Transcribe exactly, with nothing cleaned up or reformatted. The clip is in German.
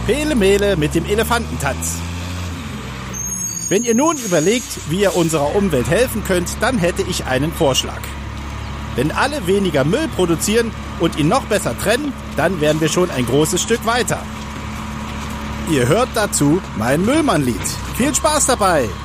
Pele Mele mit dem Elefantentanz. Wenn ihr nun überlegt, wie ihr unserer Umwelt helfen könnt, dann hätte ich einen Vorschlag. Wenn alle weniger Müll produzieren und ihn noch besser trennen, dann wären wir schon ein großes Stück weiter. Ihr hört dazu mein Müllmann-Lied. Viel Spaß dabei!